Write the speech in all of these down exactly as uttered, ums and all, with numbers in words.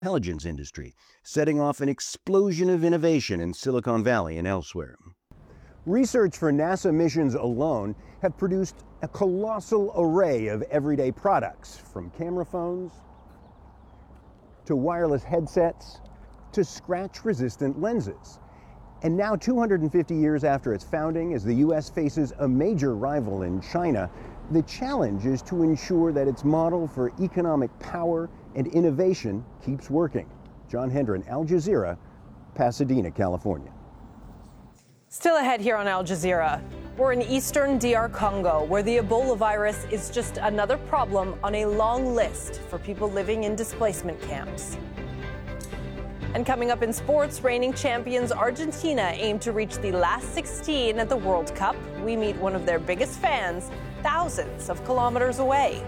intelligence industry, setting off an explosion of innovation in Silicon Valley and elsewhere. Research for NASA missions alone have produced a colossal array of everyday products, from camera phones to wireless headsets to scratch-resistant lenses. And now, two hundred fifty years after its founding, as the U S faces a major rival in China, the challenge is to ensure that its model for economic power and innovation keeps working. John Hendren, Al Jazeera, Pasadena, California. Still ahead here on Al Jazeera, we're in eastern D R Congo, where the Ebola virus is just another problem on a long list for people living in displacement camps. And coming up in sports, reigning champions Argentina aim to reach the last sixteen at the World Cup. We meet one of their biggest fans, thousands of kilometers away.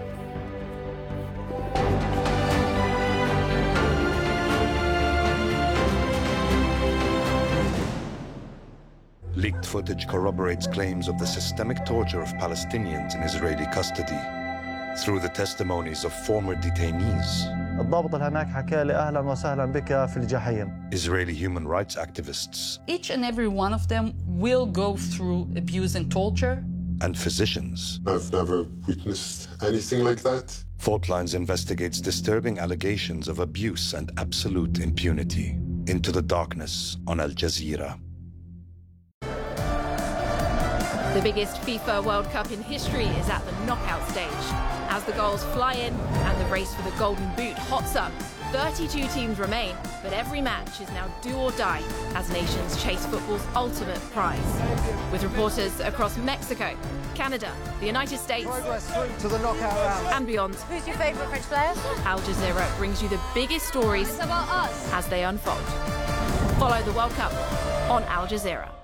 Leaked footage corroborates claims of the systemic torture of Palestinians in Israeli custody through the testimonies of former detainees. الضابط اللي هناك حكى لي أهلا وسهلا بك في الجحيم. Israeli human rights activists. Each and every one of them will go through abuse and torture. And physicians. I've never witnessed anything like that. Fault Lines investigates disturbing allegations of abuse and absolute impunity. Into the darkness on Al Jazeera. The biggest FIFA World Cup in history is at the knockout stage. As the goals fly in and the race for the Golden Boot hots up, thirty-two teams remain, but every match is now do or die as nations chase football's ultimate prize. With reporters across Mexico, Canada, the United States, Progress through to the knockout round and beyond. Who's your favourite French player? Al Jazeera brings you the biggest stories It's about us. as they unfold. Follow the World Cup on Al Jazeera.